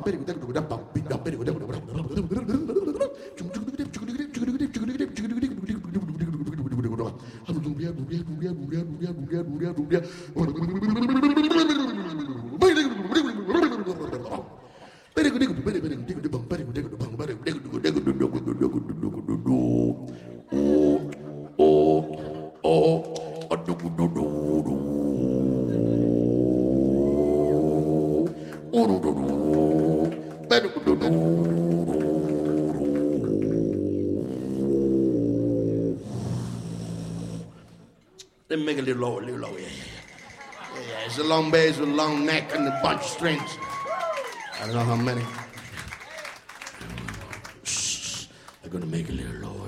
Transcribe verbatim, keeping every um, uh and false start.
Let me make it a little lower, a little lower. Yeah, yeah, yeah. Yeah, yeah. It's a long bass with a long neck and a bunch of strings. I don't know how many. Shh. I'm gonna make it a little lower.